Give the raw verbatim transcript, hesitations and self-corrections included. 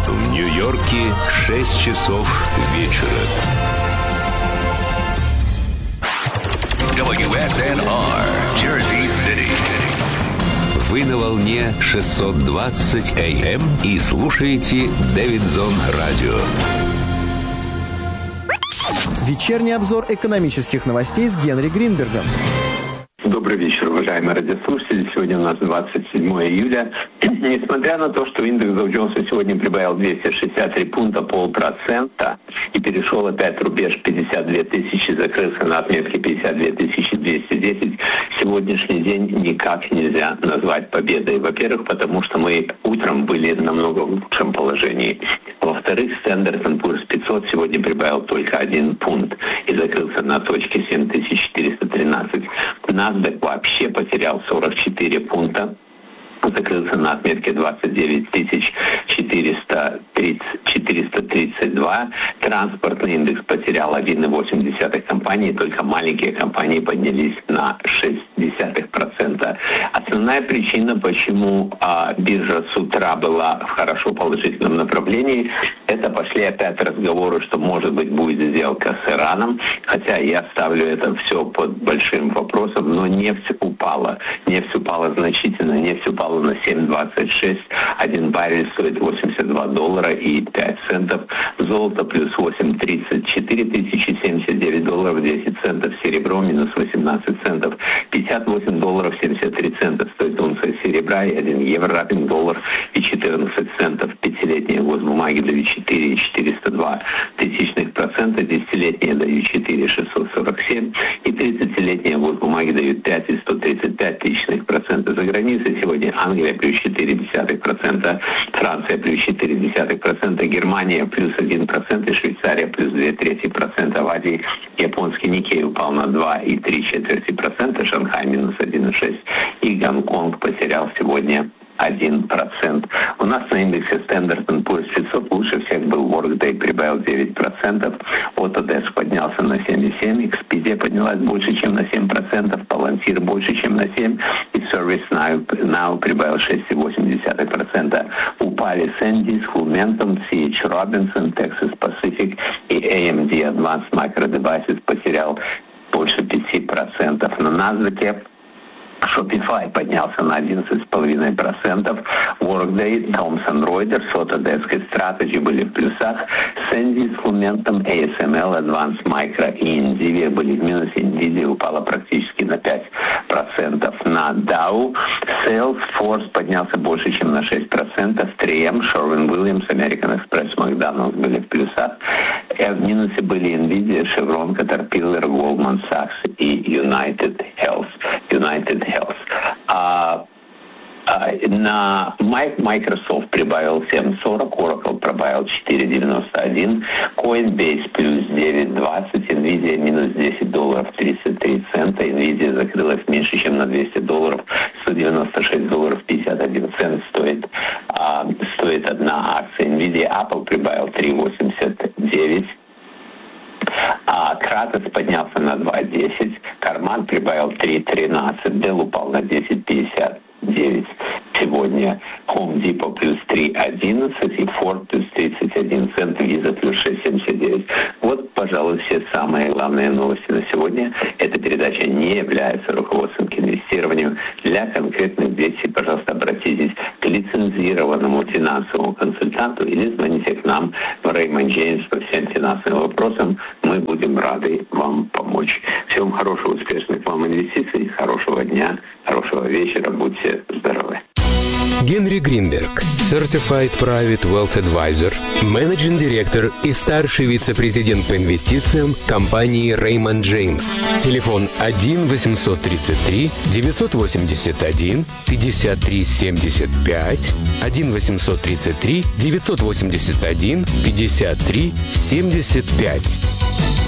В Нью-Йорке шесть часов вечера. дабл ю эс эн ар, Jersey City. Вы на волне шестьсот двадцать эй эм и слушаете Дэвидсон Радио. Вечерний обзор экономических новостей с Генри Гринбергом. Добрый вечер, уважаемые радиослушатели. Сегодня у нас двадцать седьмое июля. Несмотря на то, что индекс Dow Jones сегодня прибавил двести шестьдесят три пункта, полпроцента, и перешел опять рубеж пятьдесят две тысячи, закрылся на отметке пятьдесят две тысячи двести десять, сегодняшний день никак нельзя назвать победой. Во-первых, потому что мы утром были намного в лучшем положении. Во-вторых, Standard энд Poor's пятьсот сегодня прибавил только один пункт и закрылся на точке семь тысяч четыреста тринадцать. NASDAQ вообще потерял сорок четыре пункта, закрылся на отметке двадцать девять тысяч четыреста тридцать два. Транспортный индекс потерял один целых восемь десятых компании, только маленькие компании поднялись на шесть десятых процента. Основная причина, почему а, биржа с утра была в хорошо положительном направлении, это пошли опять разговоры, что может быть будет сделка с Ираном, хотя я ставлю это все под большим вопросом, но нефть упала. Нефть упала значительно, нефть упала на семь двадцать шесть, один баррель стоит восемьдесят два доллара и пять центов, золото плюс восемь тридцать четыре тысячи, семьдесят девять долларов десять центов, серебро минус восемнадцать центов, пятьдесят восемь долларов семьдесят три цента стоит унция серебра, и один евро один доллар и четырнадцать центов, пятилетние госбумаги дают четыре целых четыреста два тысячных процента, десятилетние дают четыре целых шестьсот сорок семь, и тридцатилетние госбумаги дают пять целых сто тридцать пять тысячных процента. За границей сегодня Англия плюс четыре десятых процента, Франция плюс четыре десятых процента, Германия плюс один процент и Швейцария плюс две трети процента. В Азии японский Никей упал на два и три четверти процента, Шанхай минус один целых шесть и Гонконг потерял сегодня один процент. У нас на индексе Standard энд Poor's пятьсот лучше всех был Workday, прибавил девять процентов, Autodesk поднялся на семь целых семь десятых, Expedia поднялась больше, чем на семь процентов, Palantir больше, чем на семь процентов, и ServiceNow Now прибавил шесть целых восемь десятых процента. Упали Sandy, Lumentum, си эйч Robinson, Texas Pacific и эй эм ди Advanced Micro Devices потерял больше пять процентов. На NASDAQ Shopify поднялся на одиннадцать целых пять десятых процента, Workday, Thomson Reuters, Autodesk и Strategy были в плюсах, Sandy с Lumentum, эй эс эм эл, Advanced Micro и Nvidia были в минусе, Nvidia упала практически на пять процентов. На Dow Salesforce поднялся больше, чем на шесть процентов, три эм, Sherwin-Williams, American Express, McDonald's были в плюсах, а в минусе были Nvidia, Chevron, Caterpillar, Goldman Sachs и United Health. United Health. А, а, на Microsoft прибавил семь сорок, Oracle прибавил четыре девяносто один, Coinbase плюс девять двадцать, Nvidia минус десять долларов тридцать три цента, Nvidia закрылась меньше, чем на двести долларов, сто девяносто шесть долларов пятьдесят один цент стоит, а, стоит одна акция. Nvidia, Apple прибавил три восемьдесят девять. А Кратос поднялся на два десять, Карман прибавил три тринадцать, Dell упал на десять пятьдесят девять. Сегодня Home Depot плюс три одиннадцать и Ford плюс тридцать один цент, Visa плюс шесть семьдесят девять. Вот, пожалуй, все самые главные новости на сегодня. Эта передача не является руководством к инвестированию. Для конкретных действий, пожалуйста, обратитесь к лицензированному финансовому консультанту или звоните к нам в Raymond James по всем финансовым вопросам. Мы будем рады вам помочь. Всем хорошего, успешных вам инвестиций, хорошего дня, хорошего вечера. Будьте здоровы. Генри Гринберг, Certified Private Wealth Advisor, менеджинг директор и старший вице-президент по инвестициям компании Raymond James. Телефон один восемьсот тридцать три девятьсот восемьдесят один пятьдесят три семьдесят пять, один восемьсот тридцать три девятьсот восемьдесят один пятьдесят три семьдесят пять.